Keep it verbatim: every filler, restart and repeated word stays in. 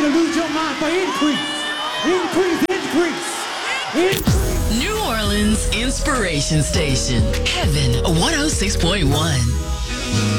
you to lose your mind for increase. Increase, increase, increase. New Orleans Inspiration Station. Heaven one oh six point one.